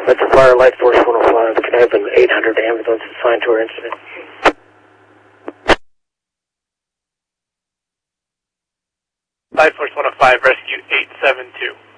Metro Fire, Light Force 105. Can I have an 800 ambulance assigned to our incident? Light Force 105, rescue 872.